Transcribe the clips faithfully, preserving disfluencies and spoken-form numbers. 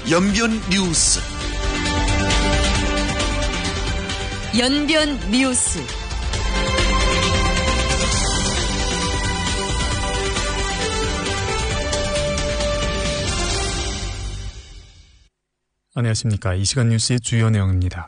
연변 뉴스. 연변 뉴스. 안녕하십니까. 이 시간 뉴스의 주요 내용입니다.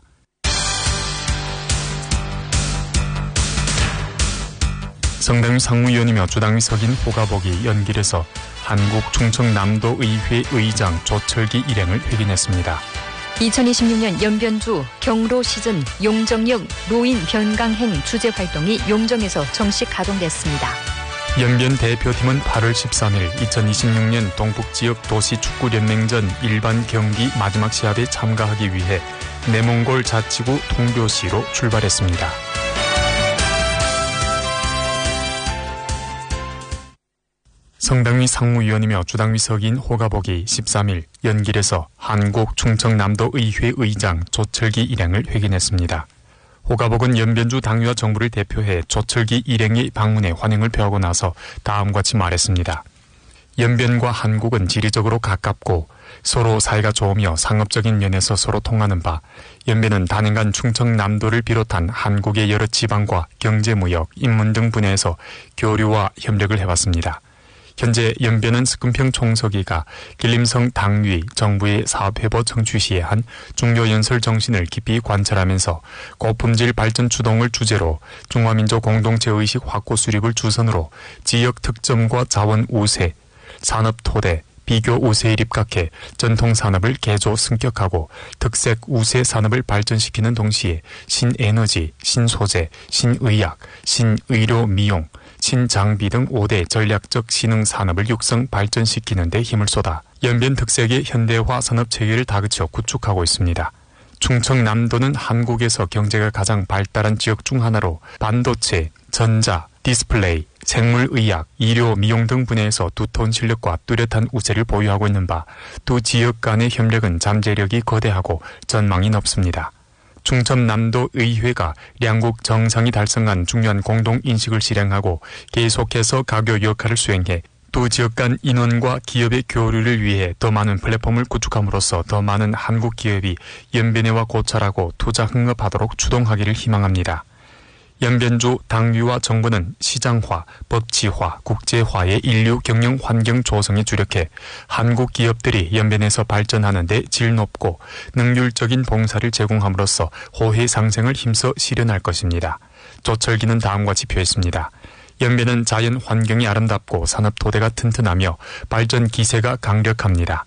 성당위 상무위원이며 주당위 석인 호가복이 연길에서 한국 충청남도의회 의장 조철기 일행을 회견했습니다. 이천이십육 년 연변주 경로 시즌 용정역 노인 변강행 주제활동이 용정에서 정식 가동됐습니다. 연변 대표팀은 팔월 십삼일 이천이십육 년 동북지역 도시축구연맹전 일반 경기 마지막 시합에 참가하기 위해 내몽골 자치구 통교시로 출발했습니다. 성당위 상무위원이며 주당위 석인 호가복이 십삼일 연길에서 한국 충청남도의회 의장 조철기 일행을 회견했습니다. 호가복은 연변주 당위와 정부를 대표해 조철기 일행의 방문에 환영을 표하고 나서 다음과 같이 말했습니다. 연변과 한국은 지리적으로 가깝고 서로 사이가 좋으며 상업적인 면에서 서로 통하는 바, 연변은 단연간 충청남도를 비롯한 한국의 여러 지방과 경제무역, 인문 등 분야에서 교류와 협력을 해왔습니다. 현재 연변은 스금평 총서기가 길림성 당위 정부의 사업회보 청취 시에 한 중요연설 정신을 깊이 관찰하면서 고품질 발전 추동을 주제로 중화민족 공동체의식 확고 수립을 주선으로 지역 특점과 자원 우세, 산업 토대, 비교 우세에 입각해 전통산업을 개조 승격하고 특색 우세 산업을 발전시키는 동시에 신에너지, 신소재, 신의학, 신의료 미용, 신장비 등 오 대 전략적 신흥 산업을 육성 발전시키는 데 힘을 쏟아 연변 특색의 현대화 산업 체계를 다그쳐 구축하고 있습니다. 충청남도는 한국에서 경제가 가장 발달한 지역 중 하나로 반도체, 전자, 디스플레이, 생물의학, 의료, 미용 등 분야에서 두터운 실력과 뚜렷한 우세를 보유하고 있는 바, 두 지역 간의 협력은 잠재력이 거대하고 전망이 높습니다. 충청남도의회가 양국 정상이 달성한 중요한 공동인식을 실행하고 계속해서 가교 역할을 수행해 두 지역 간 인원과 기업의 교류를 위해 더 많은 플랫폼을 구축함으로써 더 많은 한국 기업이 연변회와 고찰하고 투자 흥업하도록 추동하기를 희망합니다. 연변주 당위와 정부는 시장화, 법치화, 국제화의 인류 경영 환경 조성에 주력해 한국 기업들이 연변에서 발전하는 데 질 높고 능률적인 봉사를 제공함으로써 호혜 상생을 힘써 실현할 것입니다. 조철기는 다음과 같이 표했습니다. 연변은 자연 환경이 아름답고 산업 토대가 튼튼하며 발전 기세가 강력합니다.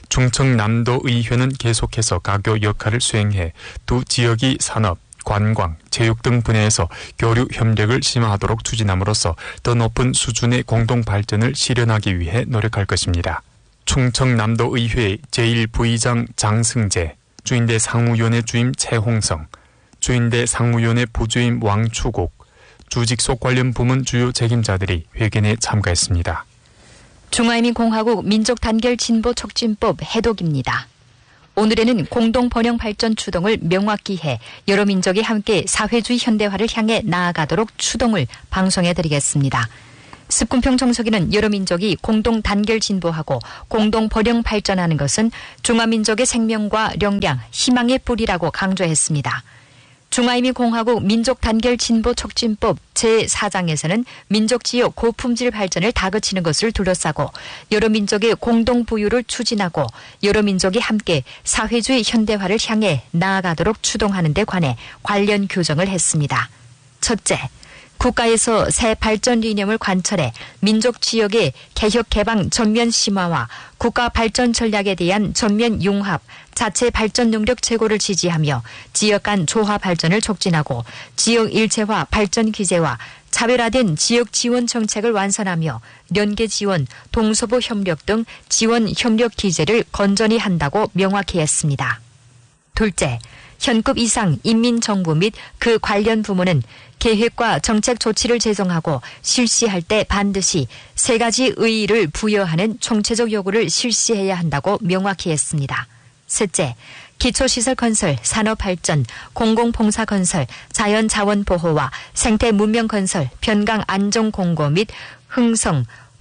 충청남도의회는 계속해서 가교 역할을 수행해 두 지역이 산업, 관광, 체육 등 분야에서 교류 협력을 심화하도록 추진함으로써 더 높은 수준의 공동 발전을 실현하기 위해 노력할 것입니다. 충청남도의회 제일 부의장 장승재, 주인대 상무위원회 주임 최홍성, 주인대 상무위원회 부주임 왕추국, 주직속 관련 부문 주요 책임자들이 회견에 참가했습니다. 중화인민공화국 민족단결진보촉진법 해독입니다. 오늘에는 공동번영발전 추동을 명확히 해 여러 민족이 함께 사회주의 현대화를 향해 나아가도록 추동을 방송해드리겠습니다. 습군평 정서기는 여러 민족이 공동 단결 진보하고 공동 번영 발전하는 것은 중화민족의 생명과 역량, 희망의 뿌리라고 강조했습니다. 중화인민공화국 민족단결진보촉진법 제사 장에서는 민족지역 고품질 발전을 다그치는 것을 둘러싸고 여러 민족의 공동부유를 추진하고 여러 민족이 함께 사회주의 현대화를 향해 나아가도록 추동하는 데 관해 관련 규정을 했습니다. 첫째, 국가에서 새 발전 이념을 관철해 민족 지역의 개혁 개방 전면 심화와 국가 발전 전략에 대한 전면 융합, 자체 발전 능력 제고를 지지하며 지역 간 조화 발전을 촉진하고 지역 일체화 발전 기제와 차별화된 지역 지원 정책을 완선하며 연계 지원, 동서부 협력 등 지원 협력 기제를 건전히 한다고 명확히 했습니다. 둘째, 현급 이상 인민정부 및 그 관련 부문은 계획과 정책 조치를 제정하고 실시할 때 반드시 세 가지 의의를 부여하는 총체적 요구를 실시해야 한다고 명확히 했습니다. 셋째, 기초시설 건설, 산업발전, 공공봉사 건설, 자연자원 보호와 생태 문명 건설, 변강 안정 공고 및 흥성,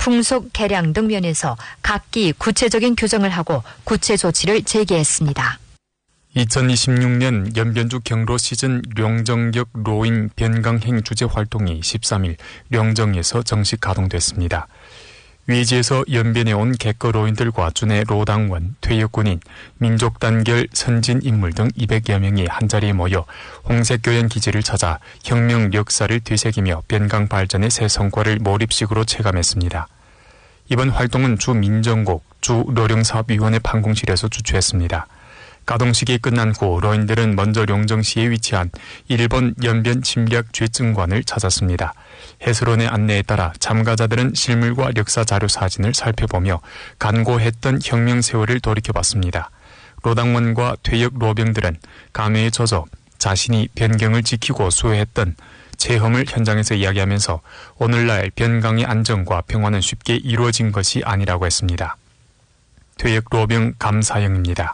풍속 개량 등 면에서 각기 구체적인 규정을 하고 구체 조치를 제기했습니다. 이천이십육 년 연변주 경로 시즌 령정역 로인 변강행 주재 활동이 십삼 일 령정에서 정식 가동됐습니다. 외지에서 연변에 온 객거 로인들과 준의 로당원, 퇴역군인, 민족단결 선진 인물 등 이백여 명이 한자리에 모여 홍색교연 기지를 찾아 혁명 역사를 되새기며 변강 발전의 새 성과를 몰입식으로 체감했습니다. 이번 활동은 주 민정국, 주 로령사업위원회 판공실에서 주최했습니다. 가동식이 끝난 후 로인들은 먼저 령정시에 위치한 일본 연변 침략 죄증관을 찾았습니다. 해설원의 안내에 따라 참가자들은 실물과 역사 자료 사진을 살펴보며 간고했던 혁명 세월을 돌이켜봤습니다. 로당원과 퇴역 로병들은 감회에 젖어 자신이 변경을 지키고 수호했던 체험을 현장에서 이야기하면서 오늘날 변강의 안정과 평화는 쉽게 이루어진 것이 아니라고 했습니다. 퇴역 로병 감사영입니다.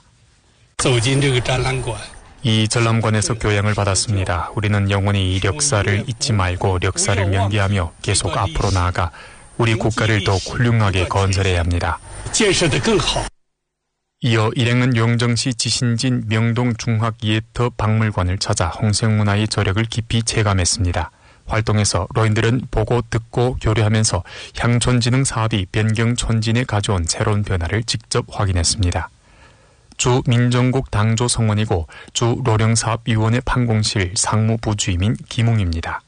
이 전람관에서 교양을 받았습니다. 우리는 영원히 이 역사를 잊지 말고 역사를 명기하며 계속 앞으로 나아가 우리 국가를 더 훌륭하게 건설해야 합니다. 이어 일행은 용정시 지신진 명동중학예터 박물관을 찾아 홍색문화의 저력을 깊이 체감했습니다. 활동에서 로인들은 보고 듣고 교류하면서 향촌진흥 사업이 변경촌진에 가져온 새로운 변화를 직접 확인했습니다. 주 민정국 당조 성원이고 주 로령사업위원회 판공실 상무부주임인 김웅입니다.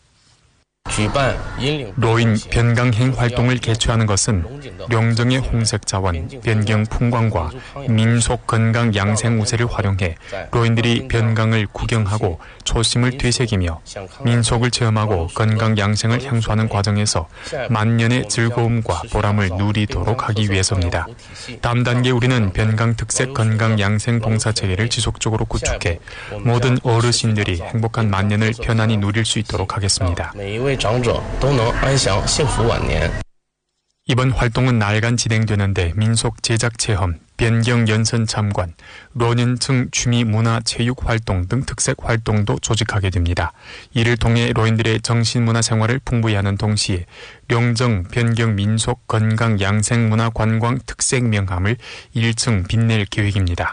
로인 변강행 활동을 개최하는 것은 령정의 홍색 자원, 변경 풍광과 민속 건강 양생 우세를 활용해 로인들이 변강을 구경하고 초심을 되새기며 민속을 체험하고 건강 양생을 향수하는 과정에서 만년의 즐거움과 보람을 누리도록 하기 위해서입니다. 다음 단계 우리는 변강 특색 건강 양생 봉사체계를 지속적으로 구축해 모든 어르신들이 행복한 만년을 편안히 누릴 수 있도록 하겠습니다. 이번 활동은 날간 진행되는데 민속 제작 체험, 변경 연선 참관, 로년층 취미 문화 체육 활동 등 특색 활동도 조직하게 됩니다. 이를 통해 로인들의 정신문화 생활을 풍부히 하는 동시에 령정, 변경 민속, 건강, 양생 문화 관광 특색 명함을 일 층 빛낼 계획입니다.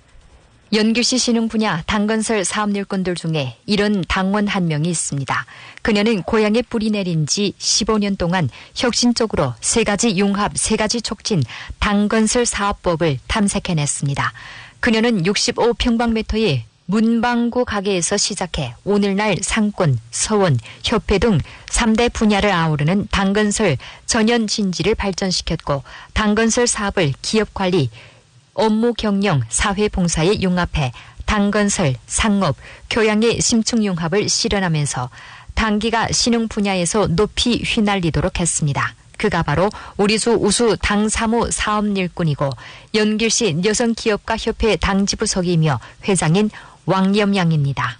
연길시 신흥 분야 당건설 사업 일꾼들 중에 이런 당원 한 명이 있습니다. 그녀는 고향에 뿌리 내린 지 십오 년 동안 혁신적으로 세 가지 융합, 세 가지 촉진 당건설 사업법을 탐색해냈습니다. 그녀는 육십오 평방미터의 문방구 가게에서 시작해 오늘날 상권, 서원, 협회 등 삼 대 분야를 아우르는 당건설 전연 진지를 발전시켰고 당건설 사업을 기업관리, 업무 경영, 사회봉사에 융합해 당건설, 상업, 교양의 심층융합을 실현하면서 당기가 신흥 분야에서 높이 휘날리도록 했습니다. 그가 바로 우리수 우수 당사무 사업일꾼이고 연길시 여성기업가협회 당지부석이며 회장인 왕염양입니다.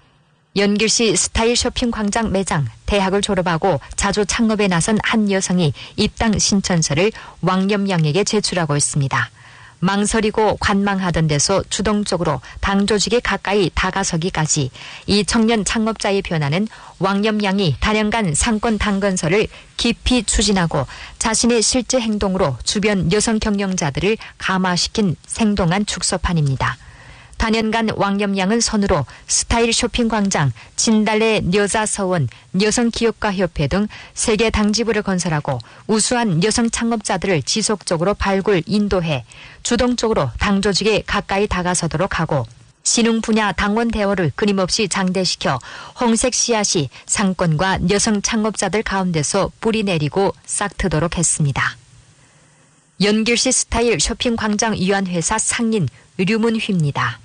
연길시 스타일 쇼핑 광장 매장, 대학을 졸업하고 자주 창업에 나선 한 여성이 입당 신천서를 왕염양에게 제출하고 있습니다. 망설이고 관망하던 데서 주동적으로 당 조직에 가까이 다가서기까지 이 청년 창업자의 변화는 왕염양이 다년간 상권 당건설을 깊이 추진하고 자신의 실제 행동으로 주변 여성 경영자들을 감화시킨 생동한 축소판입니다. 다년간 왕염양은 선으로 스타일 쇼핑 광장, 진달래 여자서원, 여성기업가협회 등 세계 당지부를 건설하고 우수한 여성 창업자들을 지속적으로 발굴, 인도해 주동적으로 당 조직에 가까이 다가서도록 하고 신흥 분야 당원 대화를 끊임없이 장대시켜 홍색 씨앗이 상권과 여성 창업자들 가운데서 뿌리내리고 싹트도록 했습니다. 연길시 스타일 쇼핑 광장 위안회사 상인 류문휘입니다.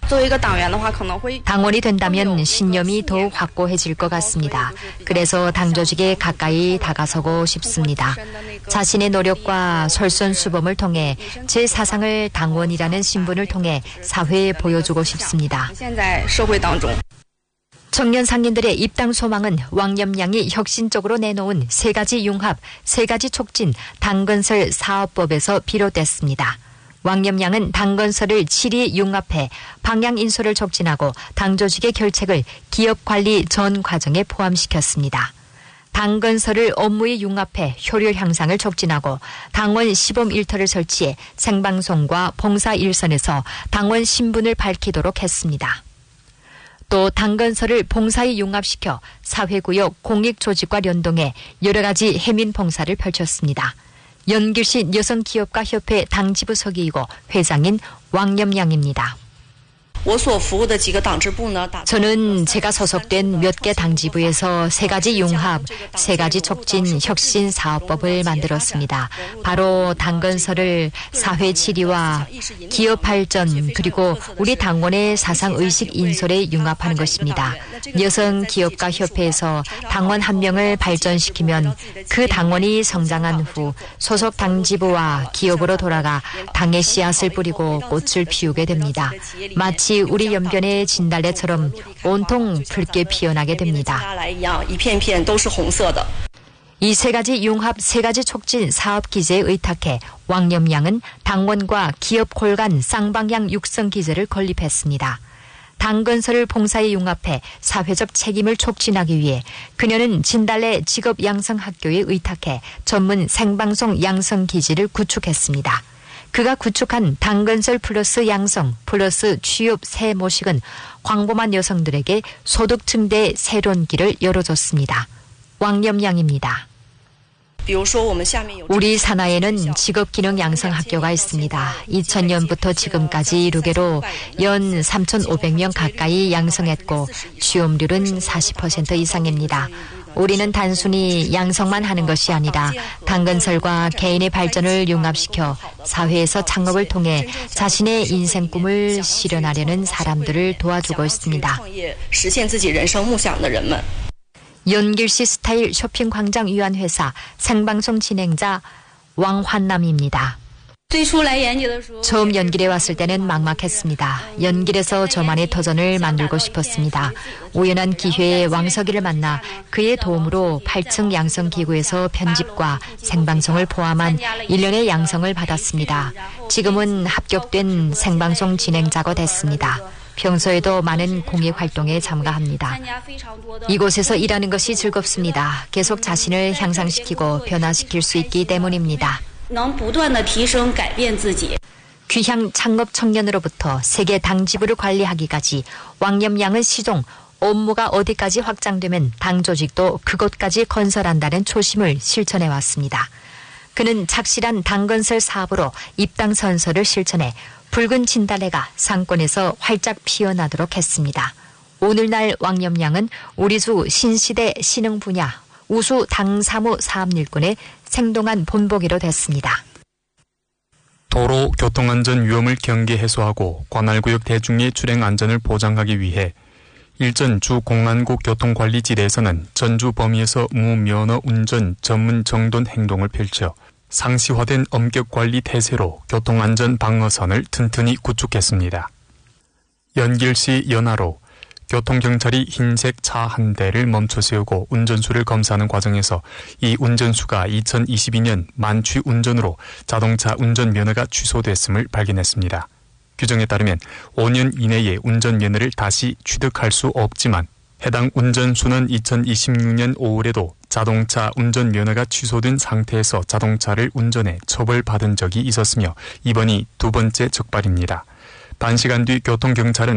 당원이 된다면 신념이 더욱 확고해질 것 같습니다. 그래서 당 조직에 가까이 다가서고 싶습니다. 자신의 노력과 솔선수범을 통해 제 사상을 당원이라는 신분을 통해 사회에 보여주고 싶습니다. 청년 상인들의 입당 소망은 왕염양이 혁신적으로 내놓은 세 가지 융합, 세 가지 촉진 당건설 사업법에서 비롯됐습니다. 왕염양은 당건설을 칠이 융합해 방향 인솔을 촉진하고 당 조직의 결책을 기업 관리 전 과정에 포함시켰습니다. 당건설을 업무에 융합해 효율 향상을 촉진하고 당원 시범 일터를 설치해 생방송과 봉사 일선에서 당원 신분을 밝히도록 했습니다. 또 당건설을 봉사에 융합시켜 사회구역 공익조직과 연동해 여러 가지 해민 봉사를 펼쳤습니다. 연길시 여성기업가협회 당지부 서기이고 회장인 왕염양입니다. 저는 제가 소속된 몇 개 당지부에서 세 가지 융합, 세 가지 촉진 혁신 사업법을 만들었습니다. 바로 당건설을 사회 질의와 기업 발전 그리고 우리 당원의 사상의식 인솔에 융합하는 것입니다. 여성기업가협회에서 당원 한 명을 발전시키면 그 당원이 성장한 후 소속 당지부와 기업으로 돌아가 당의 씨앗을 뿌리고 꽃을 피우게 됩니다. 마치 우리 연변의 진달래처럼 온통 붉게 피어나게 됩니다. 이 세 가지 융합, 세 가지 촉진 사업 기제에 의탁해 왕염양은 당원과 기업 골간 쌍방향 육성 기제를 건립했습니다. 당건설을 봉사에 융합해 사회적 책임을 촉진하기 위해 그녀는 진달래 직업양성학교에 의탁해 전문 생방송 양성 기지를 구축했습니다. 그가 구축한 당건설 플러스 양성 플러스 취업 새 모식은 광범한 여성들에게 소득 증대의 새로운 길을 열어줬습니다. 왕염양입니다. 우리 산하에는 직업기능양성학교가 있습니다. 이천 년부터 지금까지 루게로 연 삼천오백 명 가까이 양성했고 취업률은 사십 퍼센트 이상입니다. 우리는 단순히 양성만 하는 것이 아니라 당건설과 개인의 발전을 융합시켜 사회에서 창업을 통해 자신의 인생 꿈을 실현하려는 사람들을 도와주고 있습니다. 연길시 스타일 쇼핑광장 위안회사 생방송 진행자 왕환남입니다. 처음 연길에 왔을 때는 막막했습니다. 연길에서 저만의 터전을 만들고 싶었습니다. 우연한 기회에 왕석이를 만나 그의 도움으로 팔 층 양성기구에서 편집과 생방송을 포함한 일련의 양성을 받았습니다. 지금은 합격된 생방송 진행자가 됐습니다. 평소에도 많은 공익활동에 참가합니다. 이곳에서 일하는 것이 즐겁습니다. 계속 자신을 향상시키고 변화시킬 수 있기 때문입니다. 귀향 창업 청년으로부터 세계 당지부를 관리하기까지 왕염양은 시종 업무가 어디까지 확장되면 당 조직도 그곳까지 건설한다는 초심을 실천해왔습니다. 그는 착실한 당건설 사업으로 입당 선서를 실천해 붉은 진달래가 상권에서 활짝 피어나도록 했습니다. 오늘날 왕염양은 우리주 신시대 신흥 분야 우수 당사무 사업일꾼의 생동한 본보기로 됐습니다. 도로 교통안전 위험을 경계 해소하고 관할구역 대중의 출행 안전을 보장하기 위해 일전 주 공안국 교통관리지대에서는 전주 범위에서 무면허 운전 전문 정돈 행동을 펼쳐 상시화된 엄격관리 태세로 교통안전 방어선을 튼튼히 구축했습니다. 연길시 연하로 교통경찰이 흰색 차 한 대를 멈춰세우고 운전수를 검사하는 과정에서 이 운전수가 이천이십이 년 만취 운전으로 자동차 운전면허가 취소됐음을 발견했습니다. 규정에 따르면 오 년 이내에 운전면허를 다시 취득할 수 없지만 해당 운전수는 이천이십육 년 오월에도 자동차 운전면허가 취소된 상태에서 자동차를 운전해 처벌받은 적이 있었으며 이번이 두 번째 적발입니다. 단시간 뒤 교통경찰은